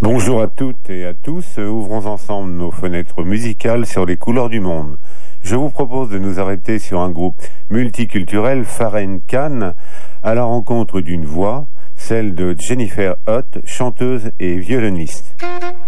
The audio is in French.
Bonjour à toutes et à tous, ouvrons ensemble nos fenêtres musicales sur les couleurs du monde. Je vous propose de nous arrêter sur un groupe multiculturel, Farhen Khan, à la rencontre d'une voix, celle de Jennifer Hutt, chanteuse et violoniste.